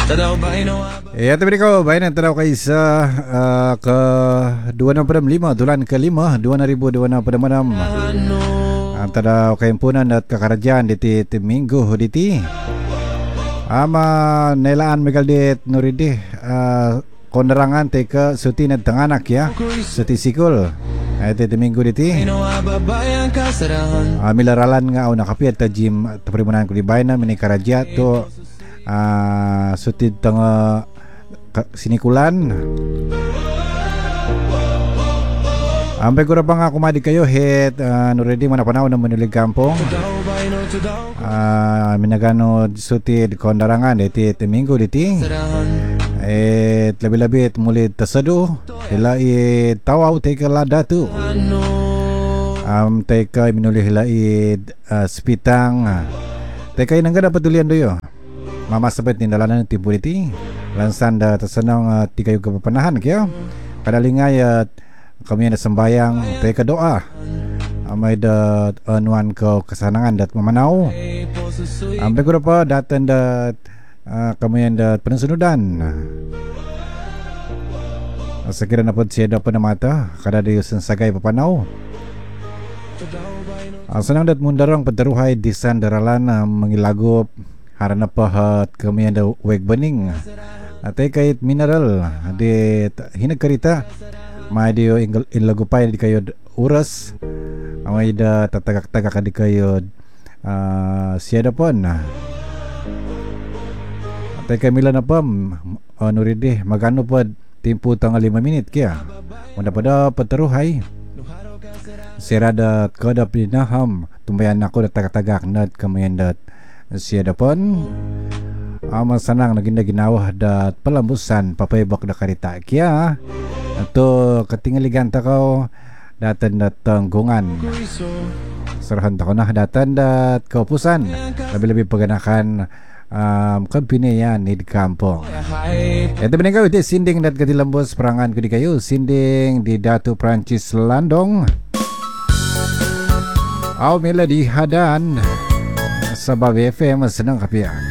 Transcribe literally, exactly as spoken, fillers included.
Ya, tapi kau bayan teraw kay sa uh, ke dua enam pada lima bulan kelima dua ribu dua puluh enam antara kehimpunan dan kekerjaan di ti minggu di ti ama nelaan megal dit nuridi uh, konderangan te ke suti net tenganak ya suti sikul ay ti minggu di ti amila ralan nga au nakapiat ta jim taprimunan ko di bayan mini karaja to uh, suti tanga sinikulan ampe ko pa nga kumadi kayo hit uh, no ready man panaw na manulig kampong uh, minagano suti di kondarangan diti minggu diti eh labi-labi muli tasado hila i tawaw te kala datu am te ka minuli hila i uh, spitang te kay nang dapat tulian doyo mama sabet ni dalanan tibu diti lansan da tersenang uh, tiga yuga kepanahan kaya kadalingay at uh, kami na sembayang teka doa amay da anuan ko kesanangan dat mamanaw ampe ko pa datan dat uh, kami da pensunudan sekira na pod siya da pa na mata kada di sensagay papanaw uh, senang dat mundarang padaruhay disan daralan uh, mangilagop harana pahat kami ada weg bening atay kayit mineral di hinagkarita may di inlagupay di kayo uras may da tatagak-tagak di kayo uh, siyada pon atay kamila na pam uh, nuridi magano po timpo tanga lima minit kaya muna pa da pataruhay sirada kada pinaham tumbayan ako da tagak-tagak nad kamayan dat siyada pon ama sanang naging ginawa dat palambusan papaybak da karita kaya ato katingaligan ta ko datan dat tanggungan sarahan ta ko na datan dat kaupusan labi-labi paganakan um, kampine yan ni kampong eto binagaw iti sinding dat katilambos perangan ko di kayo sinding di Datu Prancis Landong aw mila di hadan sa Babi F M senang kapian.